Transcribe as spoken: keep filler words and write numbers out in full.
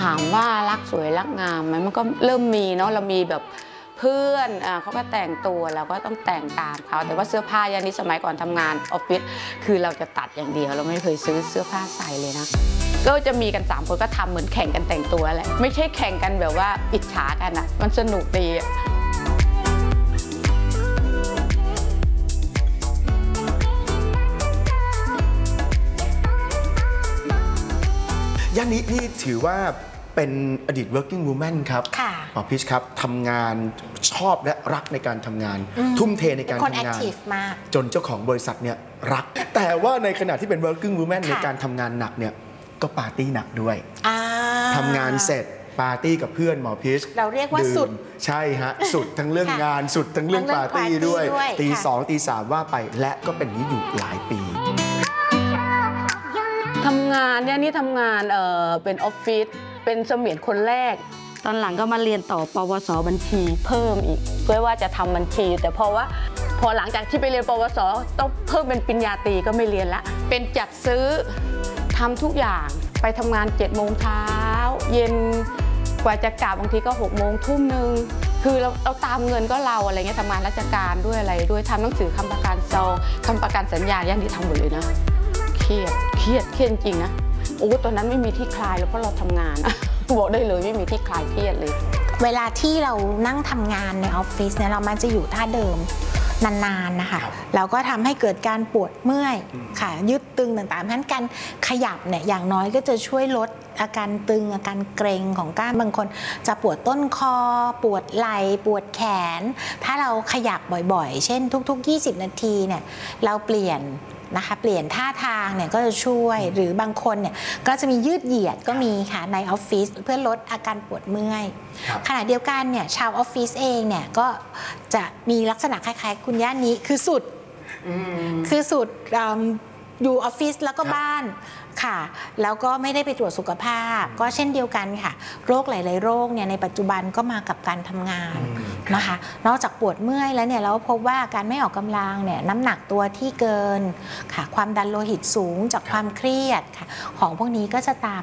ถามว่ารักสวยรักงามไหมมันก็เริ่มมีเนาะเรามีแบบเพื่อนอ่าเขาก็แต่งตัวเราก็ต้องแต่งตามเขาแต่ว่าเสื้อผ้าอย่างนี้สมัยก่อนทำงานออฟฟิศคือเราจะตัดอย่างเดียวเราไม่เคยซื้อเสื้อผ้าใส่เลยนะก็จะมีกันสามคนก็ทำเหมือนแข่งกันแต่งตัวแหละไม่ใช่แข่งกันแบบว่าอิจฉากันอ่ะมันสนุกดีย่านนี้นี่ถือว่าเป็นอดีต working woman ครับหมอพิชครับทำงานชอบและรักในการทำงานทุ่มเทในการทำงานจนเจ้าของบริษัทเนี่ยรักแต่ว่าในขณะที่เป็น working woman ในการทำงานหนักเนี่ยก็ปาร์ตี้หนักด้วยทำงานเสร็จปาร์ตี้กับเพื่อนหมอพิชเราเรียกว่าสุดใช่ฮะสุดทั้งเรื่องงานสุดทั้งเรื่องปาร์ตี้ด้วยตีสองตีสามว่าไปและก็เป็นนี้อยู่หลายปีทำงานเนี่ยนี่ทำงานเอ่อเป็นออฟฟิศเป็นเสมียนคนแรกตอนหลังก็มาเรียนต่อปวสบัญชีเพิ่มอีกเพื่อว่าจะทำบัญชีแต่พอว่าพอหลังจากที่ไปเรียนปวสต้องเพิ่มเป็นปริญญาตรีก็ไม่เรียนละเป็นจัดซื้อทำทุกอย่างไปทำงานเจ็ดโมงเช้าเย็นกว่าจะกลับบางทีก็หกโมงทุ่มหนึ่งคือเราเราตามเงินก็เราอะไรเงี้ยทำงานราชการด้วยอะไรด้วยทำหนังสือคำประกันซองคำประกันสัญญาย่านที่ทำหมดเลยนะเครียดเครียดเครียดจริงนะโอ้ตอนนั้นไม่มีที่คลายแล้วเพราะเราทำงานบอกได้เลยไม่มีที่คลายเครียดเลยเวลาที่เรานั่งทำงานในออฟฟิศเนี่ยเรามันจะอยู่ท่าเดิมนานๆนะคะแล้วก็ทำให้เกิดการปวดเมื่อยค่ะยืดตึงต่างๆเพราะฉะนั้นการขยับเนี่ยอย่างน้อยก็จะช่วยลดอาการตึงอาการเกร็งของกล้ามบางคนจะปวดต้นคอปวดไหล่ปวดแขนถ้าเราขยับบ่อยๆเช่นทุกๆยี่สิบนาทีเนี่ยเราเปลี่ยนนะคะเปลี่ยนท่าทางเนี่ยก็จะช่วยหรือบางคนเนี่ยก็จะมียืดเหยียดก็มีค่ะในออฟฟิศเพื่อลดอาการปวดเมื่อยขณะเดียวกันเนี่ยชาวออฟฟิศเองเนี่ยก็จะมีลักษณะคล้ายๆคุณย่านนี้คือสุดคือสุดอยู่ออฟฟิศแล้วก็บ้านค่ะแล้วก็ไม่ได้ไปตรวจสุขภาพก็เช่นเดียวกันค่ะโรคหลายๆโรคเนี่ยในปัจจุบันก็มากับการทำงานนะคะนอกจากปวดเมื่อยแล้วเนี่ยเราพบว่าการไม่ออกกำลังเนี่ยน้ำหนักตัวที่เกินค่ะความดันโลหิตสูงจากความเครียดค่ะของพวกนี้ก็จะตาม